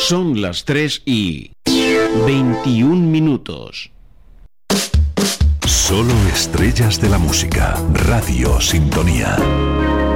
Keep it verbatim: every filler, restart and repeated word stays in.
Son las tres y veintiún minutos. Solo estrellas de la música. Radio Sintonía.